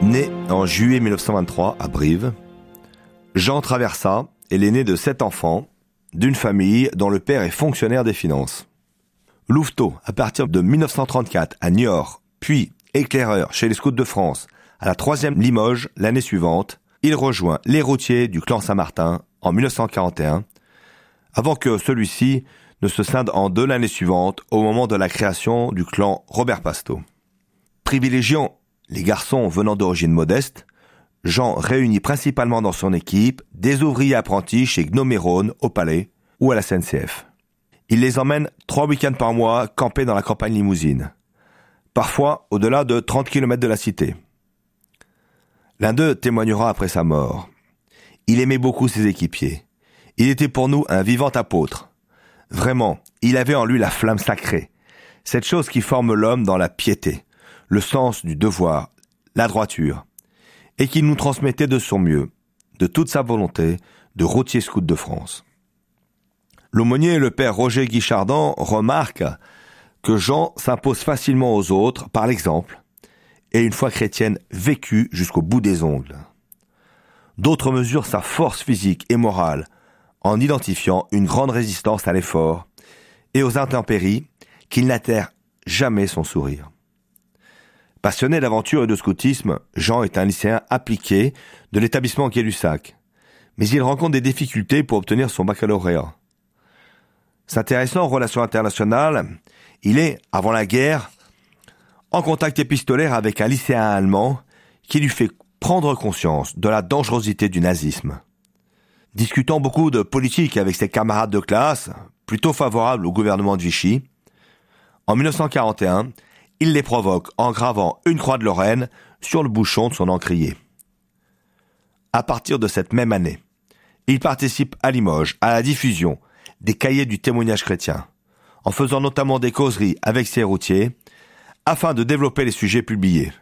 Né en juillet 1923 à Brive, Jean Traversat est l'aîné de 7 enfants, d'une famille dont le père est fonctionnaire des finances. Louveteau, à partir de 1934 à Niort, puis éclaireur chez les Scouts de France, à la 3e Limoges l'année suivante, il rejoint les routiers du clan Saint-Martin en 1941, avant que celui-ci ne se scinde en deux l'année suivante au moment de la création du clan Robert Pasteau. Privilégiant les garçons venant d'origine modeste, Jean réunit principalement dans son équipe des ouvriers apprentis chez Gnomérone au Palais ou à la SNCF. Il les emmène 3 week-ends par mois camper dans la campagne limousine, parfois au-delà de 30 km de la cité. L'un d'eux témoignera après sa mort. Il aimait beaucoup ses équipiers. Il était pour nous un vivant apôtre. Vraiment, il avait en lui la flamme sacrée, cette chose qui forme l'homme dans la piété, le sens du devoir, la droiture, et qui nous transmettait de son mieux, de toute sa volonté, de routier scout de France. L'aumônier, le père Roger Guichardon, remarque que Jean s'impose facilement aux autres par l'exemple et une foi chrétienne vécue jusqu'au bout des ongles. D'autres mesurent sa force physique et morale en identifiant une grande résistance à l'effort et aux intempéries qu'il n'atterre jamais son sourire. Passionné d'aventure et de scoutisme, Jean est un lycéen appliqué de l'établissement Gay-Lussac, mais il rencontre des difficultés pour obtenir son baccalauréat. S'intéressant aux relations internationales, il est, avant la guerre, en contact épistolaire avec un lycéen allemand qui lui fait prendre conscience de la dangerosité du nazisme. Discutant beaucoup de politique avec ses camarades de classe, plutôt favorables au gouvernement de Vichy, en 1941, il les provoque en gravant une croix de Lorraine sur le bouchon de son encrier. À partir de cette même année, il participe à Limoges à la diffusion des cahiers du témoignage chrétien, en faisant notamment des causeries avec ses routiers, afin de développer les sujets publiés.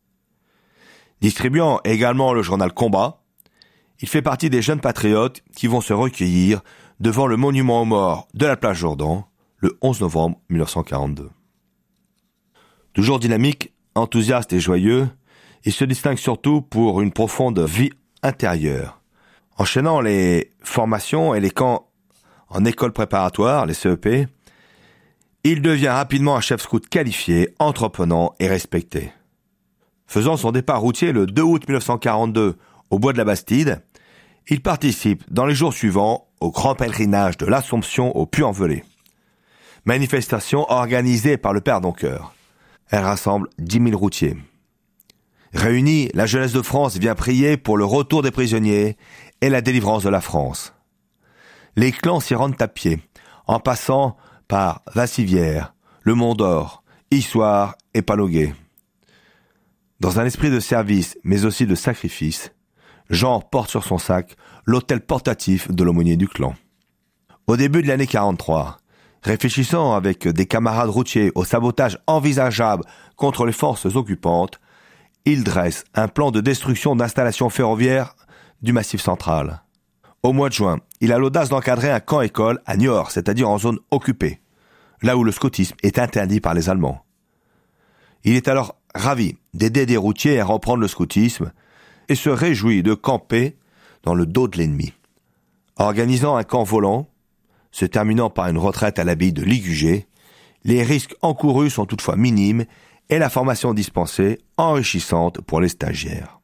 Distribuant également le journal Combat, il fait partie des jeunes patriotes qui vont se recueillir devant le monument aux morts de la plage Jourdan, le 11 novembre 1942. Toujours dynamique, enthousiaste et joyeux, il se distingue surtout pour une profonde vie intérieure. Enchaînant les formations et les camps en école préparatoire, les CEP, il devient rapidement un chef scout qualifié, entreprenant et respecté. Faisant son départ routier le 2 août 1942 au bois de la Bastide, il participe dans les jours suivants au grand pèlerinage de l'Assomption au Puy-en-Velay. Manifestation organisée par le Père Doncoeur. Elle rassemble 10 000 routiers. Réunie, la jeunesse de France vient prier pour le retour des prisonniers et la délivrance de la France. Les clans s'y rendent à pied, en passant par Vassivière, le Mont d'Or, Issoire et Paloguet. Dans un esprit de service, mais aussi de sacrifice, Jean porte sur son sac l'autel portatif de l'aumônier du clan. Au début de l'année 43, réfléchissant avec des camarades routiers au sabotage envisageable contre les forces occupantes, il dresse un plan de destruction d'installations ferroviaires du Massif central. Au mois de juin, il a l'audace d'encadrer un camp-école à Niort, c'est-à-dire en zone occupée, là où le scoutisme est interdit par les Allemands. Il est alors ravi d'aider des routiers à reprendre le scoutisme et se réjouit de camper dans le dos de l'ennemi. Organisant un camp volant, se terminant par une retraite à l'abbaye de Ligugé, les risques encourus sont toutefois minimes et la formation dispensée enrichissante pour les stagiaires.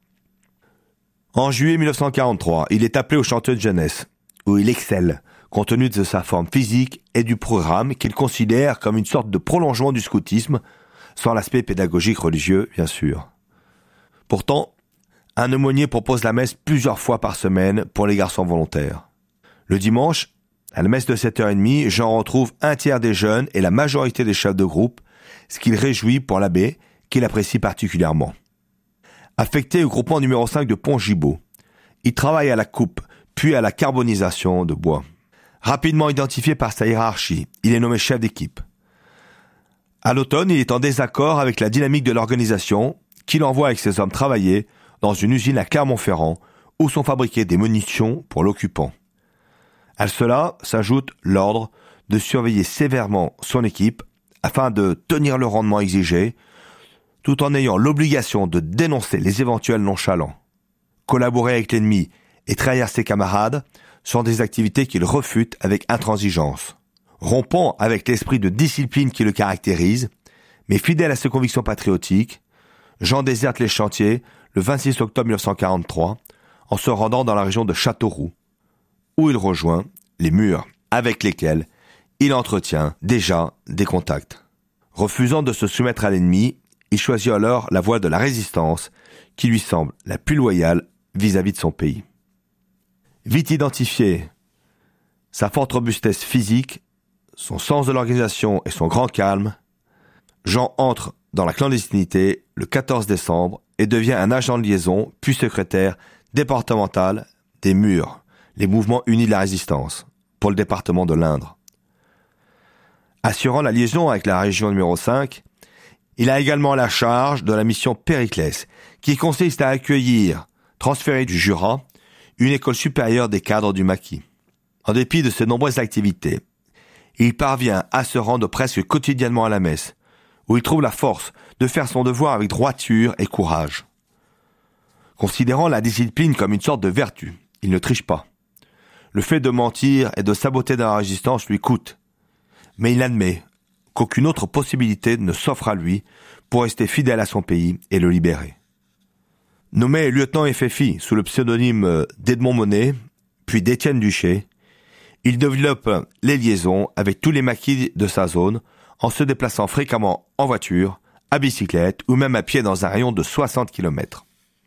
En juillet 1943, il est appelé au chantier de jeunesse, où il excelle, compte tenu de sa forme physique et du programme qu'il considère comme une sorte de prolongement du scoutisme, sans l'aspect pédagogique religieux, bien sûr. Pourtant, un aumônier propose la messe plusieurs fois par semaine pour les garçons volontaires. Le dimanche, à la messe de 7h30, Jean retrouve un tiers des jeunes et la majorité des chefs de groupe, ce qui le réjouit pour l'abbé, qu'il apprécie particulièrement. Affecté au groupement numéro 5 de Pont-Gibaud, il travaille à la coupe, puis à la carbonisation de bois. Rapidement identifié par sa hiérarchie, il est nommé chef d'équipe. À l'automne, il est en désaccord avec la dynamique de l'organisation, qu'il envoie avec ses hommes travailler dans une usine à Clermont-Ferrand, où sont fabriquées des munitions pour l'occupant. À cela s'ajoute l'ordre de surveiller sévèrement son équipe afin de tenir le rendement exigé, tout en ayant l'obligation de dénoncer les éventuels nonchalants. Collaborer avec l'ennemi et trahir ses camarades sont des activités qu'il refute avec intransigeance. Rompant avec l'esprit de discipline qui le caractérise, mais fidèle à ses convictions patriotiques, Jean déserte les chantiers le 26 octobre 1943 en se rendant dans la région de Châteauroux, où il rejoint les Murs, avec lesquels il entretient déjà des contacts. Refusant de se soumettre à l'ennemi, il choisit alors la voie de la résistance qui lui semble la plus loyale vis-à-vis de son pays. Vite identifié, sa forte robustesse physique, son sens de l'organisation et son grand calme, Jean entre dans la clandestinité le 14 décembre et devient un agent de liaison puis secrétaire départemental des Murs, les mouvements unis de la résistance, pour le département de l'Indre. Assurant la liaison avec la région numéro 5, il a également la charge de la mission Périclès, qui consiste à accueillir, transférer du Jura, une école supérieure des cadres du maquis. En dépit de ses nombreuses activités, il parvient à se rendre presque quotidiennement à la messe, où il trouve la force de faire son devoir avec droiture et courage. Considérant la discipline comme une sorte de vertu, il ne triche pas. Le fait de mentir et de saboter dans la résistance lui coûte, mais il admet qu'aucune autre possibilité ne s'offre à lui pour rester fidèle à son pays et le libérer. Nommé lieutenant FFI sous le pseudonyme d'Edmond Monet, puis d'Étienne Duché, il développe les liaisons avec tous les maquis de sa zone en se déplaçant fréquemment en voiture, à bicyclette ou même à pied dans un rayon de 60 km.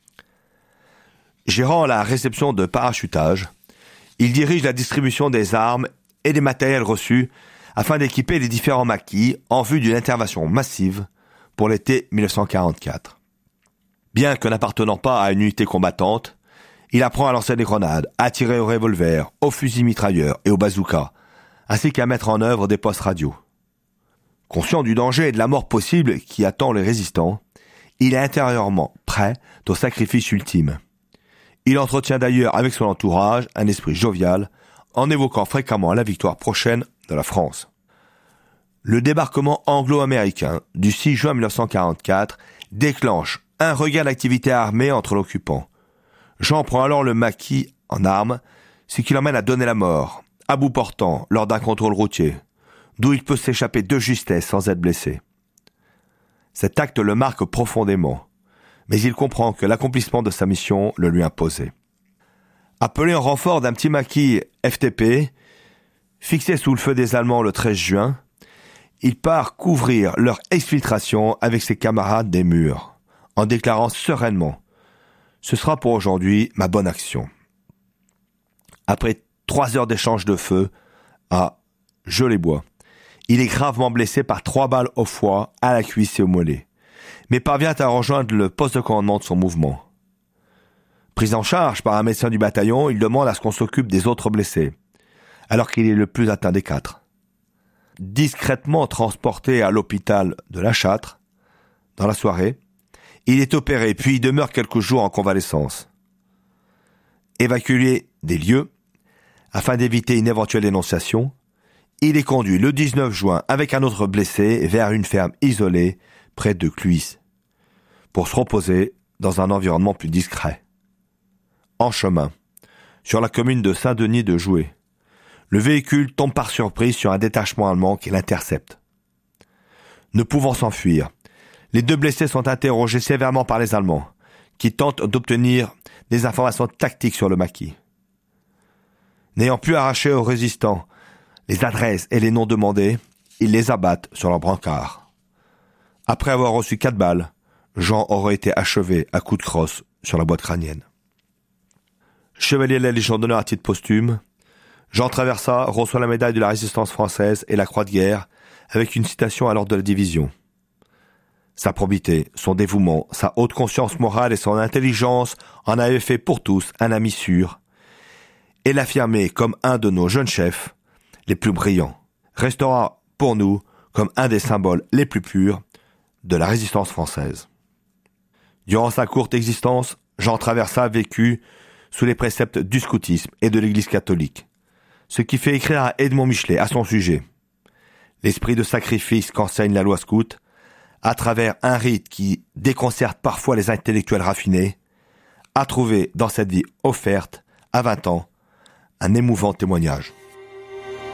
Gérant la réception de parachutage, il dirige la distribution des armes et des matériels reçus afin d'équiper les différents maquis en vue d'une intervention massive pour l'été 1944. Bien que n'appartenant pas à une unité combattante, il apprend à lancer des grenades, à tirer au revolver, aux fusils mitrailleurs et au bazooka, ainsi qu'à mettre en œuvre des postes radio. Conscient du danger et de la mort possible qui attend les résistants, il est intérieurement prêt au sacrifice ultime. Il entretient d'ailleurs avec son entourage un esprit jovial, en évoquant fréquemment la victoire prochaine de la France. Le débarquement anglo-américain du 6 juin 1944 déclenche un regain d'activité armée entre l'occupant. Jean prend alors le maquis en armes, ce qui l'emmène à donner la mort, à bout portant lors d'un contrôle routier, d'où il peut s'échapper de justesse sans être blessé. Cet acte le marque profondément, mais il comprend que l'accomplissement de sa mission le lui imposait. Appelé en renfort d'un petit maquis FTP, fixé sous le feu des Allemands le 13 juin, il part couvrir leur exfiltration avec ses camarades des Murs, en déclarant sereinement « Ce sera pour aujourd'hui ma bonne action ». Après 3 heures d'échange de feu à Jeux-les-Bois, il est gravement blessé par 3 balles au foie, à la cuisse et au mollet, mais parvient à rejoindre le poste de commandement de son mouvement. Pris en charge par un médecin du bataillon, il demande à ce qu'on s'occupe des autres blessés, alors qu'il est le plus atteint des 4. Discrètement transporté à l'hôpital de La Châtre, dans la soirée, il est opéré puis il demeure quelques jours en convalescence. Évacué des lieux, afin d'éviter une éventuelle dénonciation, il est conduit le 19 juin avec un autre blessé vers une ferme isolée près de Cluis, pour se reposer dans un environnement plus discret. En chemin, sur la commune de Saint-Denis de Joué, le véhicule tombe par surprise sur un détachement allemand qui l'intercepte. Ne pouvant s'enfuir, les 2 blessés sont interrogés sévèrement par les Allemands, qui tentent d'obtenir des informations tactiques sur le maquis. N'ayant pu arracher aux résistants les adresses et les noms demandés, ils les abattent sur leur brancard. Après avoir reçu 4 balles, Jean aurait été achevé à coups de crosse sur la boîte crânienne. Chevalier de la Légion d'honneur à titre posthume, Jean Traversat reçoit la médaille de la Résistance française et la Croix de guerre avec une citation à l'ordre de la division. Sa probité, son dévouement, sa haute conscience morale et son intelligence en avaient fait pour tous un ami sûr, et l'affirmer comme un de nos jeunes chefs les plus brillants restera pour nous comme un des symboles les plus purs de la résistance française. Durant sa courte existence, Jean Traversat vécut sous les préceptes du scoutisme et de l'Église catholique, ce qui fait écrire à Edmond Michelet à son sujet. L'esprit de sacrifice qu'enseigne la loi scout à travers un rite qui déconcerte parfois les intellectuels raffinés, a trouvé dans cette vie offerte, à 20 ans, un émouvant témoignage.